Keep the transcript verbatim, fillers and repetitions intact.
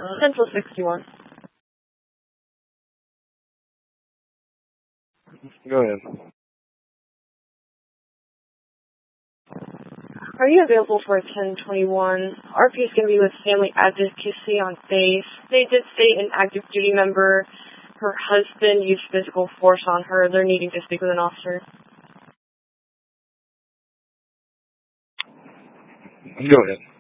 Central sixty-one. Go ahead. Are you available for a ten twenty-one? R P is going to be with Family Advocacy on base. They did state an active duty member, her husband, used physical force on her. They're needing to speak with an officer. Go ahead.